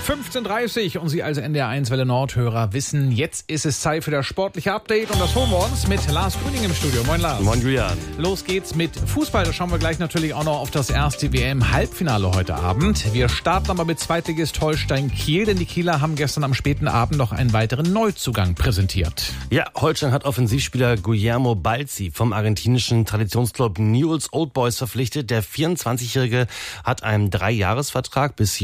15:30 und Sie als NDR1 Welle Nordhörer wissen, jetzt ist es Zeit für das sportliche Update und das holen wir uns mit Lars Grüning im Studio. Moin Lars. Moin Julian. Los geht's mit Fußball, da schauen wir gleich natürlich auch noch auf das erste WM-Halbfinale heute Abend. Wir starten aber mit Zweitligist Holstein Kiel, denn die Kieler haben gestern am späten Abend noch einen weiteren Neuzugang präsentiert. Ja, Holstein hat Offensivspieler Guillermo Balzi vom argentinischen Traditionsclub Newell's Old Boys verpflichtet. Der 24-Jährige hat einen 3-Jahres-Vertrag bis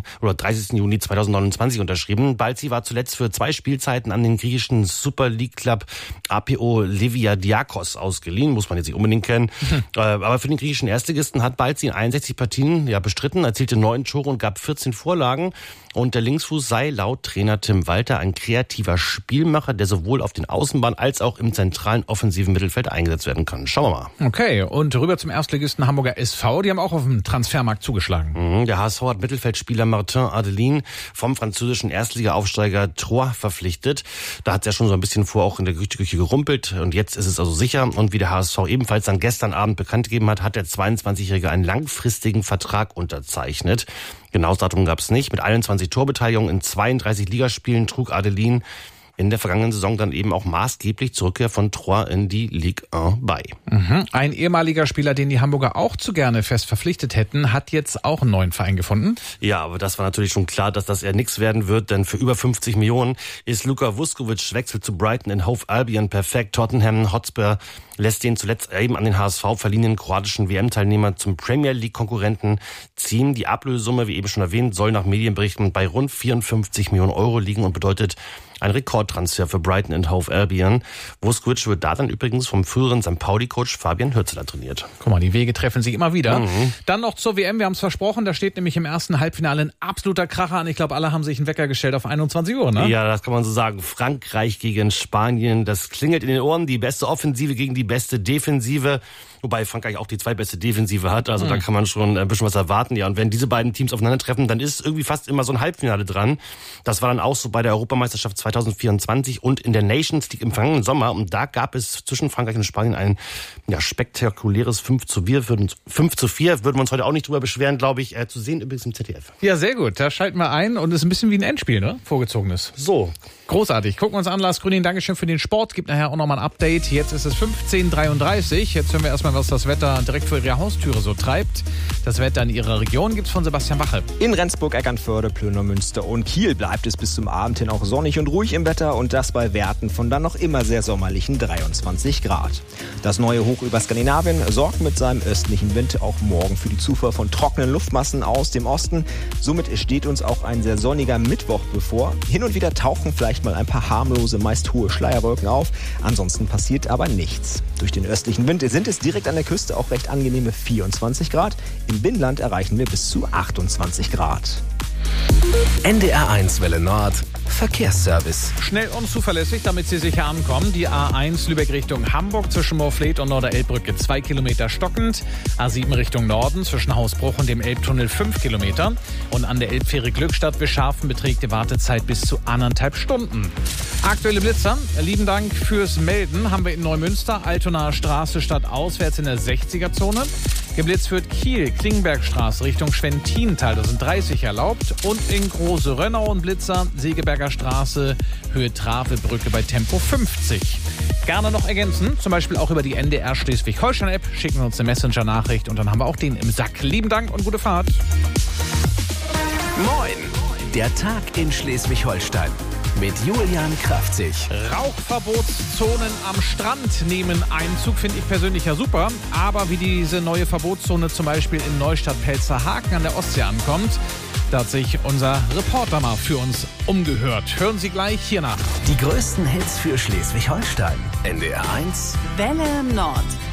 30. Juni 2029 unterschrieben. Balzi war zuletzt für 2 Spielzeiten an den griechischen Super League Club APO Leviadiakos ausgeliehen. Muss man jetzt nicht unbedingt kennen. Aber für den griechischen Erstligisten hat Balzi in 61 Partien bestritten, erzielte 9 Tore und gab 14 Vorlagen. Und der Linksfuß sei laut Trainer Tim Walter ein kreativer Spielmacher, der sowohl auf den Außenbahnen als auch im zentralen offensiven Mittelfeld eingesetzt werden kann. Schauen wir mal. Okay, und rüber zum Erstligisten Hamburger SV. Die haben auch auf dem Transfermarkt zugeschlagen. Der HSV hat Mittelfeldspieler Martin Adelin vom französischen Erstliga-Aufsteiger Troyes verpflichtet. Da hat es ja schon so ein bisschen vor auch in der Gerüchteküche gerumpelt. Und jetzt ist es also sicher. Und wie der HSV ebenfalls dann gestern Abend bekannt gegeben hat der 22-Jährige einen langfristigen Vertrag unterzeichnet. Genaues Datum gab es nicht. Mit 21 Torbeteiligungen in 32 Ligaspielen trug Adelin in der vergangenen Saison dann eben auch maßgeblich zur Rückkehr von Troyes in die Ligue 1 bei. Ein ehemaliger Spieler, den die Hamburger auch zu gerne fest verpflichtet hätten, hat jetzt auch einen neuen Verein gefunden. Ja, aber das war natürlich schon klar, dass das eher nichts werden wird, denn für über 50 Millionen ist Luka Vuskovic wechselt zu Brighton and Hove Albion perfekt. Tottenham Hotspur lässt den zuletzt eben an den HSV verliehenen kroatischen WM-Teilnehmer zum Premier League-Konkurrenten ziehen. Die Ablösesumme, wie eben schon erwähnt, soll nach Medienberichten bei rund 54 Millionen Euro liegen und bedeutet ein Rekordtransfer für Brighton and Hove Albion. Vuskovic wird da dann übrigens vom früheren St. Pauli-Coach Fabian Hürzeler trainiert. Guck mal, die Wege treffen sich immer wieder. Dann noch zur WM, wir haben es versprochen, da steht nämlich im ersten Halbfinale ein absoluter Kracher an. Ich glaube, alle haben sich einen Wecker gestellt auf 21 Uhr, ne? Ja, das kann man so sagen. Frankreich gegen Spanien, das klingelt in den Ohren. Die beste Offensive gegen die beste Defensive. Wobei Frankreich auch die zweitbeste Defensive hat. Also da kann man schon ein bisschen was erwarten. Ja, und wenn diese beiden Teams aufeinandertreffen, dann ist irgendwie fast immer so ein Halbfinale dran. Das war dann auch so bei der Europameisterschaft 2024 und in der Nations League im vergangenen Sommer. Und da gab es zwischen Frankreich und Spanien ein spektakuläres 5:4. Würden wir uns heute auch nicht drüber beschweren, glaube ich. Zu sehen übrigens im ZDF. Ja, sehr gut. Da schalten wir ein und es ist ein bisschen wie ein Endspiel, ne? Vorgezogenes. So. Großartig. Gucken wir uns an, Lars Grüning. Dankeschön für den Sport. Gibt nachher auch nochmal ein Update. Jetzt ist es 15:33. Jetzt hören wir erstmal, was das Wetter direkt vor Ihrer Haustüre so treibt. Das Wetter in Ihrer Region gibt's von Sebastian Wache. In Rendsburg, Eckernförde, Plönermünster und Kiel bleibt es bis zum Abend hin auch sonnig und ruhig im Wetter und das bei Werten von dann noch immer sehr sommerlichen 23 Grad. Das neue Hoch über Skandinavien sorgt mit seinem östlichen Wind auch morgen für die Zufuhr von trockenen Luftmassen aus dem Osten. Somit steht uns auch ein sehr sonniger Mittwoch bevor. Hin und wieder tauchen vielleicht mal ein paar harmlose, meist hohe Schleierwolken auf. Ansonsten passiert aber nichts. Durch den östlichen Wind sind es direkt an der Küste auch recht angenehme 24 Grad. Im Binnenland erreichen wir bis zu 28 Grad. NDR1 Welle Nord Verkehrsservice. Schnell und zuverlässig, damit Sie sicher ankommen. Die A1 Lübeck Richtung Hamburg zwischen Moorfleet und Norderelbbrücke 2 Kilometer stockend. A7 Richtung Norden zwischen Hausbruch und dem Elbtunnel 5 Kilometer. Und an der Elbfähre Glückstadt Bischhafen beträgt die Wartezeit bis zu 1,5 Stunden. Aktuelle Blitzer, lieben Dank fürs Melden. Haben wir in Neumünster, Altonaer Straße stadtauswärts in der 60er-Zone. Geblitzt wird Kiel, Klingenbergstraße Richtung Schwentintal, da sind 30 erlaubt. Und in Große Rönnau und Blitzer, Segeberger Straße, Höhe Travebrücke bei Tempo 50. Gerne noch ergänzen, zum Beispiel auch über die NDR Schleswig-Holstein-App. Schicken wir uns eine Messenger-Nachricht und dann haben wir auch den im Sack. Lieben Dank und gute Fahrt. Moin, der Tag in Schleswig-Holstein. Mit Julian Kraftzig. Rauchverbotszonen am Strand nehmen Einzug, finde ich persönlich ja super. Aber wie diese neue Verbotszone zum Beispiel in Neustadt-Pelzerhaken an der Ostsee ankommt, da hat sich unser Reporter mal für uns umgehört. Hören Sie gleich hier nach. Die größten Hits für Schleswig-Holstein. NDR1 Welle Nord.